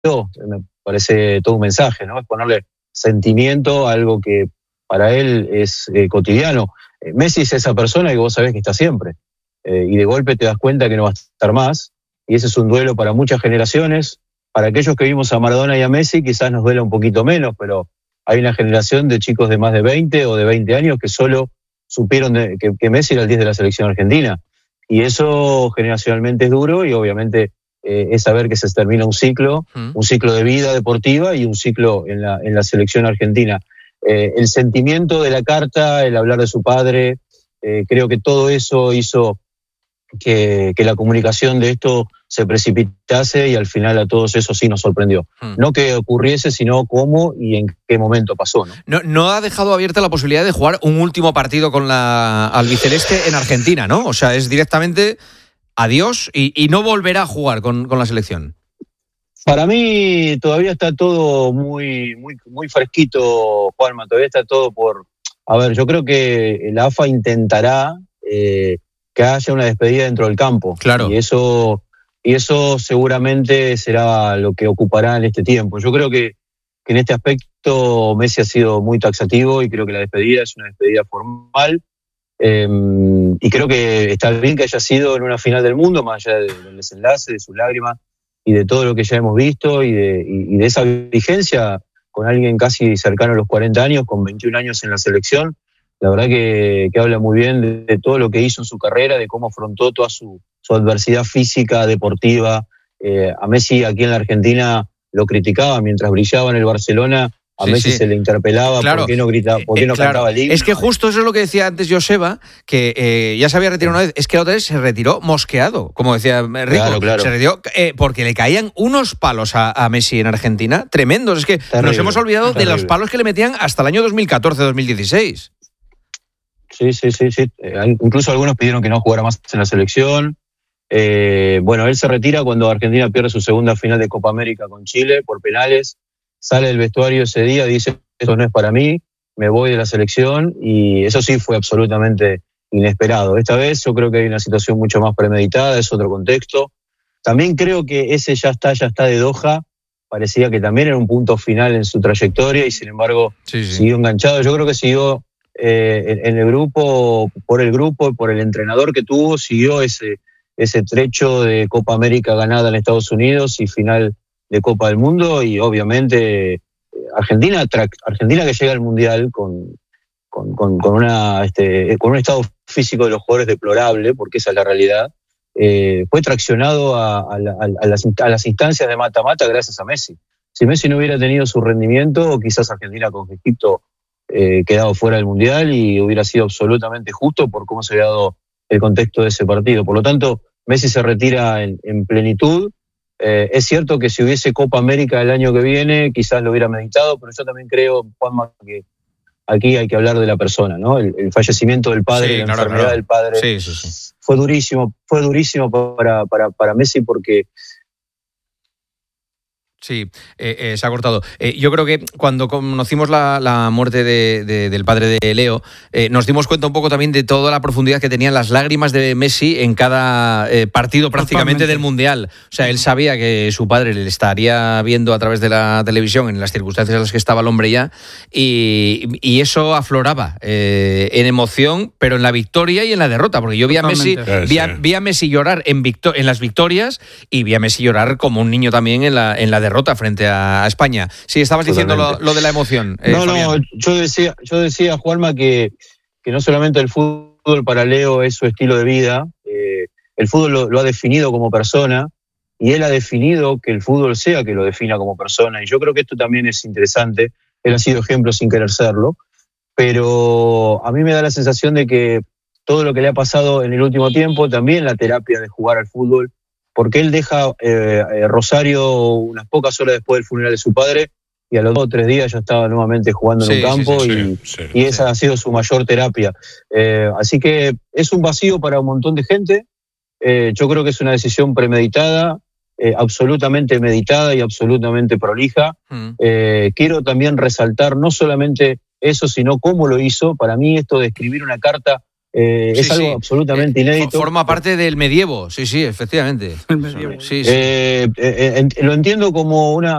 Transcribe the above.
me parece todo un mensaje, ¿no? Es ponerle sentimiento a algo que para él es cotidiano. Messi es esa persona que vos sabés que está siempre, y de golpe te das cuenta que no va a estar más, y ese es un duelo para muchas generaciones. Para aquellos que vimos a Maradona y a Messi quizás nos duela un poquito menos, pero hay una generación de chicos de más de 20 o de 20 años que solo supieron que Messi era el 10 de la selección argentina, y eso generacionalmente es duro, y obviamente es saber que se termina un ciclo de vida deportiva y un ciclo en la selección argentina. El sentimiento de la carta, el hablar de su padre, creo que todo eso hizo que la comunicación de esto se precipitase, y al final a todos eso sí nos sorprendió. No que ocurriese, sino cómo y en qué momento pasó, ¿no? No ha dejado abierta la posibilidad de jugar un último partido con la albiceleste en Argentina, ¿no? O sea, es directamente adiós y no volverá a jugar con la selección. Para mí todavía está todo muy fresquito, Juanma, todavía está todo por... A ver, yo creo que la AFA intentará que haya una despedida dentro del campo. Claro. Y eso seguramente será lo que ocupará en este tiempo. Yo creo que en este aspecto Messi ha sido muy taxativo, y creo que la despedida es una despedida formal. Y creo que está bien que haya sido en una final del mundo, más allá del desenlace, de sus lágrimas y de todo lo que ya hemos visto, y de esa vigencia con alguien casi cercano a los 40 años, con 21 años en la selección. La verdad que habla muy bien de todo lo que hizo en su carrera, de cómo afrontó toda su adversidad física, deportiva. A Messi aquí en la Argentina lo criticaba mientras brillaba en el Barcelona. A Messi se le interpelaba, claro, por qué no gritaba, por qué no cantaba el himno. Es que justo eso es lo que decía antes Joseba, que ya se había retirado una vez. Es que la otra vez se retiró mosqueado, como decía Rico. Claro. Se retiró porque le caían unos palos a Messi en Argentina tremendos. Es que nos hemos olvidado de los palos que le metían hasta el año 2014-2016. Sí. Incluso algunos pidieron que no jugara más en la selección. Bueno, él se retira cuando Argentina pierde su segunda final de Copa América con Chile por penales. Sale del vestuario ese día, dice: esto no es para mí, me voy de la selección, y eso sí fue absolutamente inesperado. Esta vez yo creo que hay una situación mucho más premeditada, es otro contexto. También creo que ese ya está de Doha, parecía que también era un punto final en su trayectoria, y sin embargo siguió enganchado. Yo creo que siguió en el grupo, por el entrenador que tuvo, siguió ese trecho de Copa América ganada en Estados Unidos y final de Copa del Mundo, y obviamente Argentina que llega al Mundial con un estado físico de los jugadores deplorable, porque esa es la realidad. Fue traccionado a las instancias de mata-mata gracias a Messi. Si Messi no hubiera tenido su rendimiento, quizás Argentina con Egipto quedado fuera del Mundial, y hubiera sido absolutamente justo por cómo se había dado el contexto de ese partido. Por lo tanto, Messi se retira en plenitud. Es cierto que si hubiese Copa América el año que viene, quizás lo hubiera meditado, pero yo también creo, Juanma, que aquí hay que hablar de la persona, ¿no? El fallecimiento del padre, la enfermedad del padre, fue durísimo para Messi, porque... Sí, se ha cortado. Yo creo que cuando conocimos la muerte del padre de Leo, nos dimos cuenta un poco también de toda la profundidad que tenían las lágrimas de Messi en cada partido prácticamente del Mundial. O sea, él sabía que su padre le estaría viendo a través de la televisión en las circunstancias en las que estaba el hombre ya, y eso afloraba en emoción, pero en la victoria y en la derrota, porque yo vi a Messi llorar en las victorias, y vi a Messi llorar como un niño también en la derrota frente a España. Sí, estabas diciendo lo de la emoción. No, yo decía, Juanma, que no solamente el fútbol para Leo es su estilo de vida, el fútbol lo ha definido como persona, y él ha definido que el fútbol sea que lo defina como persona, y yo creo que esto también es interesante. Él ha sido ejemplo sin querer serlo, pero a mí me da la sensación de que todo lo que le ha pasado en el último tiempo, también la terapia de jugar al fútbol, porque él deja Rosario unas pocas horas después del funeral de su padre, y a los 2 o 3 días ya estaba nuevamente jugando en un campo, y esa ha sido su mayor terapia. Así que es un vacío para un montón de gente. Yo creo que es una decisión premeditada, absolutamente meditada y absolutamente prolija. Quiero también resaltar no solamente eso, sino cómo lo hizo. Para mí esto de escribir una carta es algo absolutamente inédito. Forma parte del medievo, sí, efectivamente. Lo entiendo como una